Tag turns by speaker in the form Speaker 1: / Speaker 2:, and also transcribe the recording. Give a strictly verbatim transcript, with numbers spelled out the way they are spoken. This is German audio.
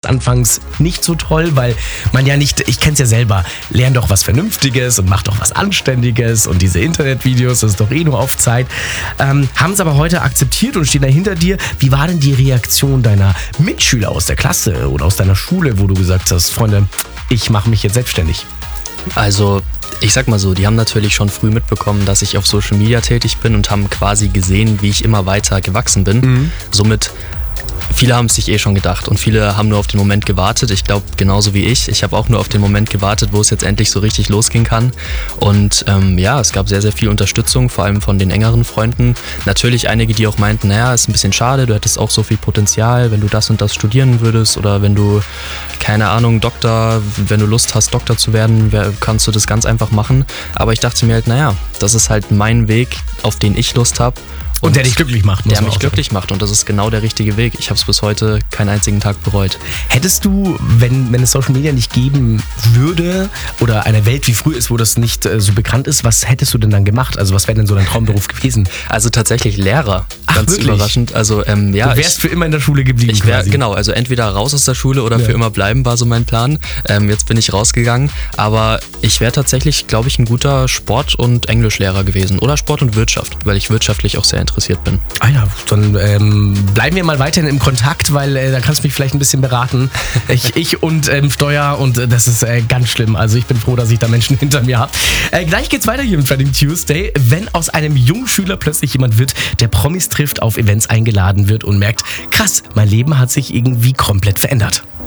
Speaker 1: anfangs nicht so toll, weil man ja nicht, ich kenne es ja selber, lern doch was Vernünftiges und mach doch was Anständiges und diese Internetvideos, das ist doch eh nur auf Zeit. Ähm, haben es aber heute akzeptiert und stehen da hinter dir. Wie war denn die Reaktion deiner Mitschüler aus der Klasse oder aus deiner Schule, wo du gesagt hast, Freunde, ich mache mich jetzt selbstständig?
Speaker 2: Also ich sag mal so, die haben natürlich schon früh mitbekommen, dass ich auf Social Media tätig bin und haben quasi gesehen, wie ich immer weiter gewachsen bin. Mhm. Somit, viele haben es sich eh schon gedacht und viele haben nur auf den Moment gewartet. Ich glaube, genauso wie ich. Ich habe auch nur auf den Moment gewartet, wo es jetzt endlich so richtig losgehen kann. Und ähm, ja, es gab sehr, sehr viel Unterstützung, vor allem von den engeren Freunden. Natürlich einige, die auch meinten, naja, ist ein bisschen schade, du hättest auch so viel Potenzial, wenn du das und das studieren würdest oder wenn du, keine Ahnung, Doktor, wenn du Lust hast, Doktor zu werden, kannst du das ganz einfach machen. Aber ich dachte mir halt, naja, das ist halt mein Weg, auf den ich Lust habe.
Speaker 1: Und, und der dich glücklich macht.
Speaker 2: Der mich glücklich macht und das ist genau der richtige Weg. Ich habe es bis heute keinen einzigen Tag bereut.
Speaker 1: Hättest du, wenn, wenn es Social Media nicht geben würde oder eine Welt wie früher ist, wo das nicht äh, so bekannt ist, was hättest du denn dann gemacht? Also was wäre denn so dein Traumberuf gewesen?
Speaker 2: Also tatsächlich Lehrer.
Speaker 1: Ach,
Speaker 2: ganz
Speaker 1: wirklich?
Speaker 2: Überraschend. Also, ähm, ja,
Speaker 1: du wärst
Speaker 2: ich,
Speaker 1: für immer in der Schule geblieben.
Speaker 2: Ich wär, genau, also entweder raus aus der Schule oder ja. für immer bleiben war so mein Plan. Ähm, jetzt bin ich rausgegangen, aber ich wäre tatsächlich, glaube ich, ein guter Sport- und Englischlehrer gewesen oder Sport und Wirtschaft, weil ich wirtschaftlich auch sehr interessiert bin.
Speaker 1: Ah ja, dann ähm, bleiben wir mal weiterhin im Kontakt, weil äh, da kannst du mich vielleicht ein bisschen beraten. Ich, ich und ähm, Steuer und äh, das ist äh, ganz schlimm. Also ich bin froh, dass ich da Menschen hinter mir habe. Äh, gleich geht's weiter hier im Trending Tuesday. Wenn aus einem Jungschüler plötzlich jemand wird, der Promis trifft, auf Events eingeladen wird und merkt, krass, mein Leben hat sich irgendwie komplett verändert.